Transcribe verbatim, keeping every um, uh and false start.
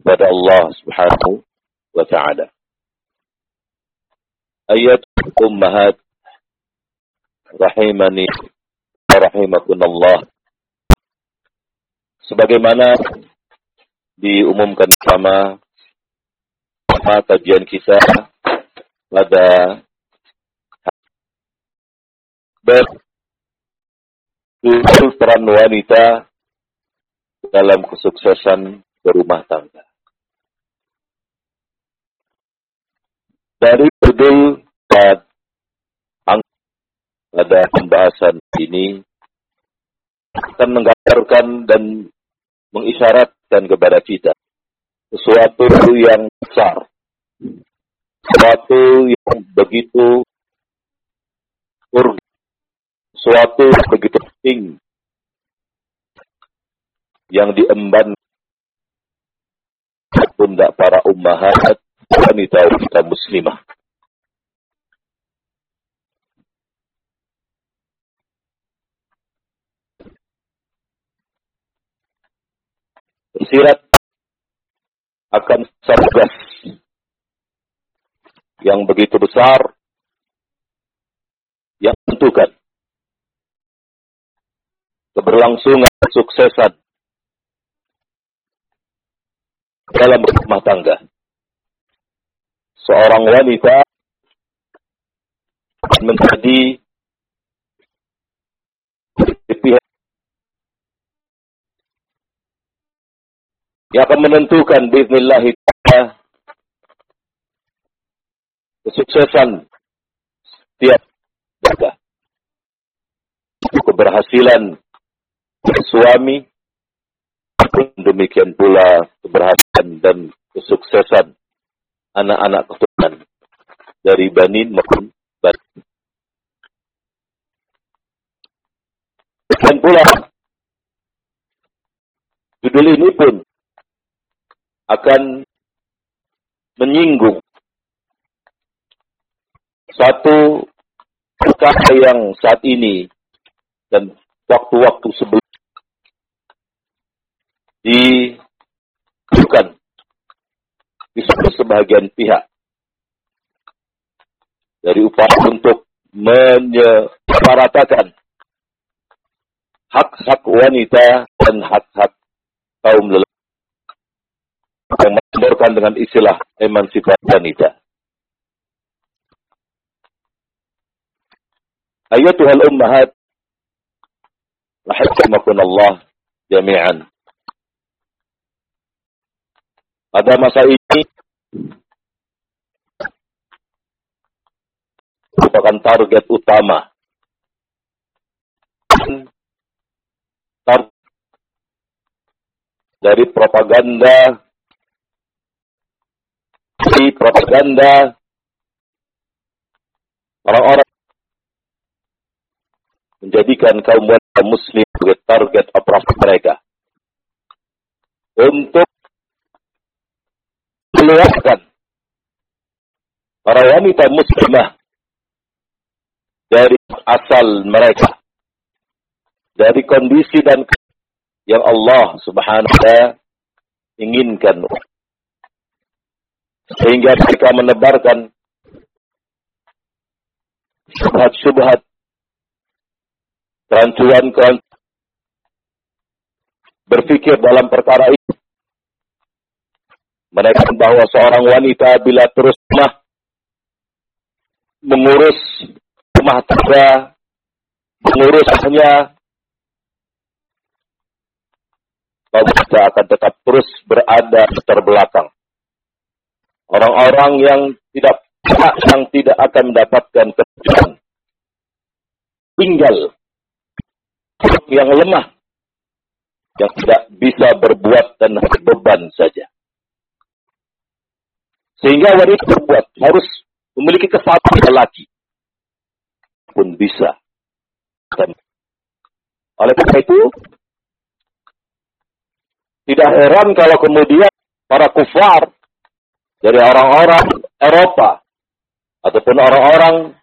kepada Allah Subhanahu wa ta'ala. Ayat ummahat rahimani wa rahimakunallah. Sebagaimana diumumkan sama sama kajian kita pada betul peran wanita dalam kesuksesan berumah tangga. Dari judul pada pembahasan ini akan menggambarkan dan mengisyaratkan kepada kita sesuatu yang besar, sesuatu yang begitu urgen, sesuatu yang begitu penting yang diemban pundak para ummahat wanita-wanita muslimah. Tersirat akan tugas yang begitu besar yang menentukan keberlangsungan kesuksesan dalam rumah tangga. Seorang wanita menjadi pihak yang akan menentukan biiznillah ta'ala kesuksesan setiap keluarga, keberhasilan suami, demikian pula keberhasilan dan kesuksesan anak-anak keturunan dari banin maupun banin. Dan pula judul ini pun akan menyinggung satu perkara yang saat ini dan waktu-waktu sebelum dilakukan di sebagian pihak dari upaya untuk menyelaraskan hak-hak wanita dan hak-hak kaum lelaki yang mengendorkan dengan istilah emansipasi wanita. Ayatuhal ummahat rahimakumullah jami'an. Pada masa ini merupakan target utama target dari propaganda di propaganda orang-orang menjadikan kaum wanita muslim sebagai target operasi mereka untuk mengeluarkan para wanita muslimah dari asal mereka, dari kondisi dan yang Allah Subhanahu wa ta'ala inginkan, sehingga mereka menebarkan syubhat-syubhat, kerancuan-kerancuan, berpikir dalam perkara itu. Mereka bahwa seorang wanita bila terus rumah mengurus rumah tangga, mengurusnya, wanita akan tetap terus berada terbelakang. Orang-orang yang tidak yang tidak akan mendapatkan kejutan, tinggal yang lemah, yang tidak bisa berbuat dan beban saja. Sehingga wanita berbuat harus memiliki kesabaran lelaki pun bisa. Dan oleh karena itu, tidak heran kalau kemudian para kufar dari orang-orang Eropa ataupun orang-orang